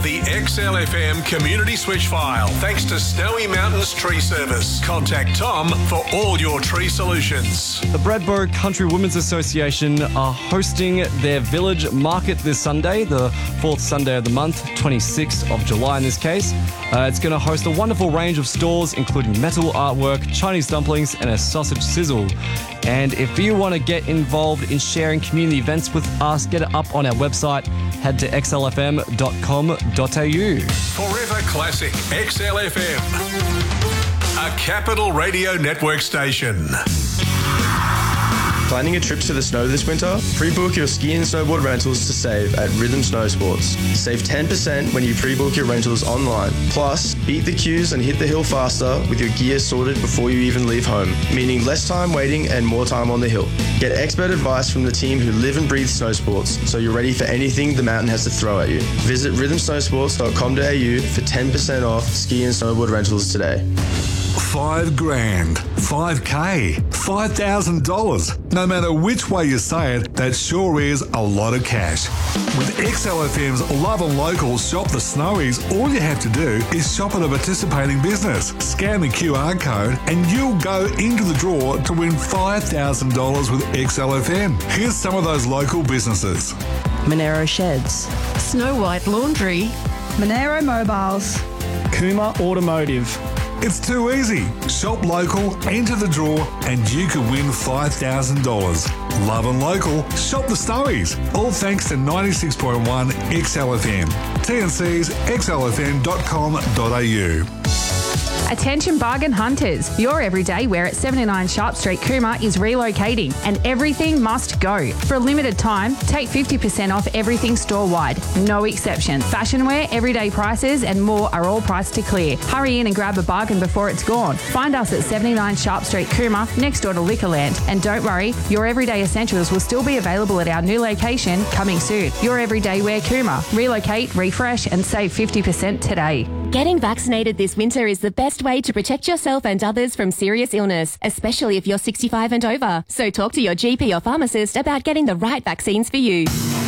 the XLFM Community Switch file thanks to Snowy Mountains Tree Service. Contact Tom for all your tree solutions. The Bradbo Country Women's Association are hosting their village market this Sunday, the fourth Sunday of the month, 26th of July in this case. It's going to host a wonderful range of stores, including metal artwork, Chinese dumplings, and a sausage sizzle. And if you want to get involved in sharing community events with us, get it up on our website. Head to xlfm.com.au. Forever Classic XLFM, a Capital Radio Network station. Planning a trip to the snow this winter? Pre-book your ski and snowboard rentals to save at Rhythm Snow Sports. Save 10% when you pre-book your rentals online. Plus, beat the queues and hit the hill faster with your gear sorted before you even leave home, meaning less time waiting and more time on the hill. Get expert advice from the team who live and breathe snow sports, so you're ready for anything the mountain has to throw at you. Visit rhythmsnowsports.com.au for 10% off ski and snowboard rentals today. $5,000, $5K, $5,000. No matter which way you say it, that sure is a lot of cash. With XLFM's Love and Local Shop the Snowies, all you have to do is shop at a participating business, scan the QR code, and you'll go into the draw to win $5,000 with XLFM. Here's some of those local businesses. Monero Sheds, Snow White Laundry, Monero Mobiles, Kuma Automotive. It's too easy. Shop local, enter the draw, and you could win $5,000. Love and local, shop the Snowies. All thanks to 96.1 XLFM. TNC's xlfm.com.au. Attention bargain hunters, your everyday wear at 79 Sharp Street, Cooma is relocating and everything must go. For a limited time, take 50% off everything store-wide, no exception. Fashion wear, everyday prices and more are all priced to clear. Hurry in and grab a bargain before it's gone. Find us at 79 Sharp Street, Cooma, next door to Liquorland. And don't worry, your everyday essentials will still be available at our new location coming soon. Your everyday wear Cooma. Relocate, refresh and save 50% today. Getting vaccinated this winter is the best way to protect yourself and others from serious illness, especially if you're 65 and over. So talk to your GP or pharmacist about getting the right vaccines for you.